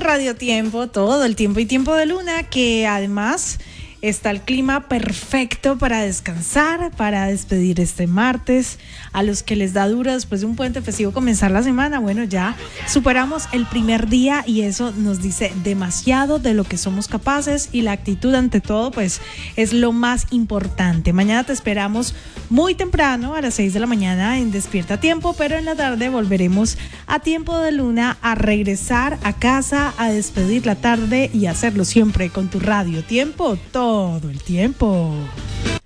Radio Tiempo, todo el tiempo y tiempo de luna, que además está el clima perfecto para descansar, para despedir este martes. A los que les da duro después de un puente festivo comenzar la semana, bueno, ya superamos el primer día y eso nos dice demasiado de lo que somos capaces, y la actitud ante todo pues es lo más importante. Mañana te esperamos muy temprano a las 6 de la mañana en Despierta a Tiempo, pero en la tarde volveremos a Tiempo de Luna a regresar a casa, a despedir la tarde y hacerlo siempre con tu Radio Tiempo todo el tiempo.